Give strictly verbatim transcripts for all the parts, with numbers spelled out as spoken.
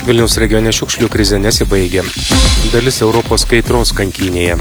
Vilniaus regione šiukšlių krizė nesibaigė. Dalis Europos kaitros kankynėje.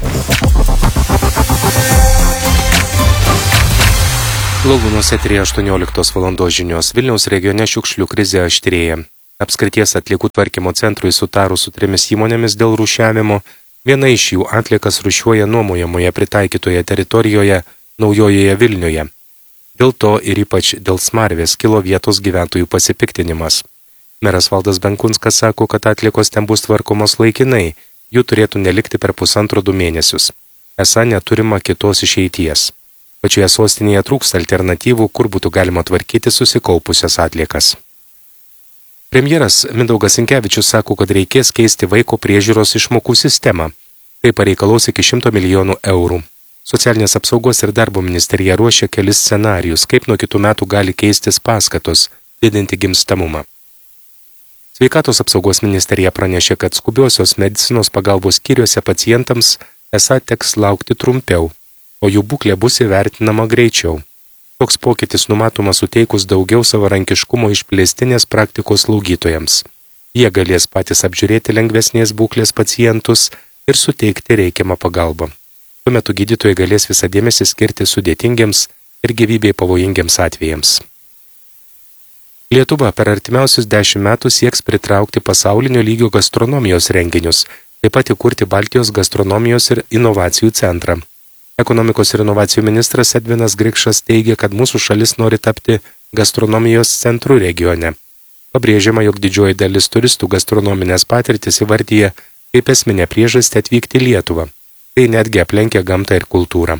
Lagūnos eteryje aštuonioliktos valandos žinios. Vilniaus regione šiukšlių krizė aštrėja. Apskrities atliekų tvarkymo centrui sutarus su trimis įmonėmis dėl rūšiavimo, viena iš jų atliekas rūšiuoja nuomojamoje pritaikytoje teritorijoje Naujojoje Vilniuje. Dėl to ir ypač dėl smarvės kilo vietos gyventojų pasipiktinimas. Meras Valdas Benkunskas sako, kad atliekos ten bus tvarkomos laikinai, jų turėtų nelikti per pusantro du mėnesius. Esą neturima kitos išeities. Pačioje sostinėje trūksta alternatyvų, kur būtų galima tvarkyti susikaupusias atliekas. Premjeras Mindaugas Sinkevičius sako, kad reikės keisti vaiko priežiūros išmokų sistemą. Tai pareikalaus iki šimto milijonų eurų. Socialinės apsaugos ir darbo ministerija ruošia kelis scenarijus, kaip nuo kitų metų gali keistis paskatos, didinti gimstamumą. Sveikatos apsaugos ministerija pranešė, kad skubiosios medicinos pagalbos skyriuose pacientams esą teks laukti trumpiau, o jų būklė bus įvertinama greičiau. Toks pokytis numatoma suteikus daugiau savarankiškumo išplėstinės praktikos slaugytojams. Jie galės patys apžiūrėti lengvesnės būklės pacientus ir suteikti reikiamą pagalbą. Tuo metu gydytojai galės visą dėmesį skirti sudėtingiams ir gyvybei pavojingiams atvejams. Lietuva per artimiausius dešimt metų sieks pritraukti pasaulinio lygio gastronomijos renginius, taip pat įkurti Baltijos gastronomijos ir inovacijų centrą. Ekonomikos ir inovacijų ministras Edvinas Grikšas teigia, kad mūsų šalis nori tapti gastronomijos centru regione. Pabrėžiama, jog didžioji dalis turistų gastronominės patirtis įvardyja kaip esminę priežastį atvykti į Lietuvą. Tai netgi aplenkia gamtą ir kultūrą.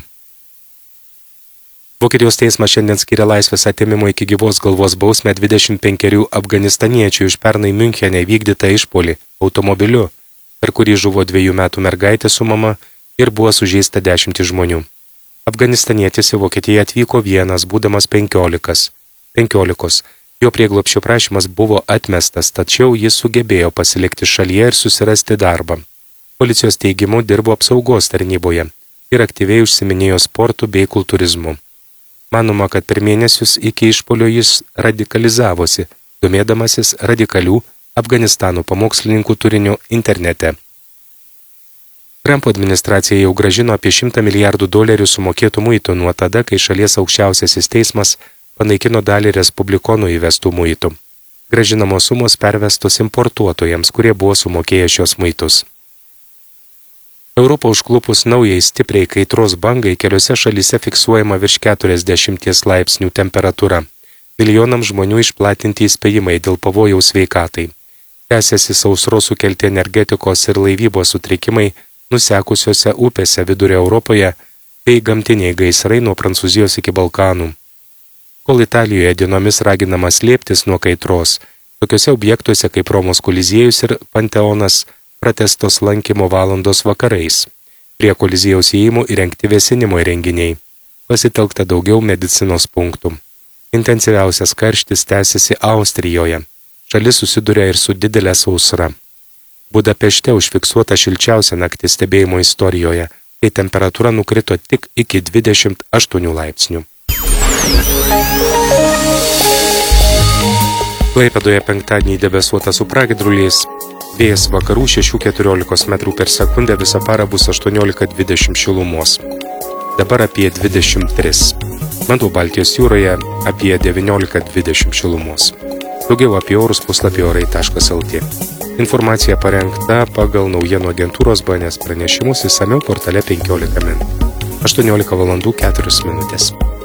Vokietijos teismas šiandien skiria laisvės atėmimo iki gyvos galvos bausmę dvidešimt penkerių afganistaniečių iš pernai Miunchene vykdytą išpuolį automobiliu, per kurį žuvo dviejų metų mergaitė su mama ir buvo sužeista dešimtys žmonių. Afganistanietis į Vokietiją atvyko vienas, būdamas penkiolikos. penkiolikos. Jo prieglobsčio prašymas buvo atmestas, tačiau jis sugebėjo pasilikti šalyje ir susirasti darbą. Policijos teigimu dirbo apsaugos tarnyboje ir aktyviai užsiminėjo sportu bei kultūrizmu. Manoma, kad per mėnesius iki išpolio jis radikalizavosi, domėdamasis radikalių Afganistano pamokslininkų turiniu internete. Trumpo administracija jau grąžino apie šimtą milijardų dolerių sumokėtų muitų nuo tada, kai šalies aukščiausiasis teismas panaikino dalį respublikonų įvestų muitų. Grąžinamos sumos pervestos importuotojams, kurie buvo sumokėję šios muitus. Europą užklupus naujai stipriai kaitros bangai keliose šalyse fiksuojama virš keturiasdešimties laipsnių temperatūra. Milijonams žmonių išplatinti įspėjimai dėl pavojaus sveikatai. Tęsiasi sausros sukelti energetikos ir laivybos sutrikimai nusekusiose upėse Vidurio Europoje, bei gamtiniai gaisrai nuo Prancūzijos iki Balkanų. Kol Italijoje dienomis raginama slėptis nuo kaitros, tokiuose objektuose kaip Romos Koliziejus ir Panteonas pratestos lankymo valandos vakarais. Prie Koliziejaus įėjimų įrengti vėsinimo įrenginiai. Pasitelkta daugiau medicinos punktų. Intensyviausias karštis tęsiasi Austrijoje. Šalis susiduria ir su didelė sausra. Budapešte užfiksuota šilčiausia naktis stebėjimo istorijoje, kai temperatūra nukrito tik iki dvidešimt aštuonių laipsnių. Klaipėdoje penktadienį debesuota su pragiedruliais. Vėjas vakarų šešių keturiolikos metrų per sekundę, visą parą bus aštuoniolika dvidešimt šilumos. Dabar apie dvidešimt tris. Vanduo Baltijos jūroje apie devyniolika dvidešimt šilumos. Daugiau apie orus puslapį orai taškas lt. Informacija parengta pagal naujienų agentūros B N S pranešimus, išsamiau portale penkiolika min. aštuoniolika valandų keturios minutės.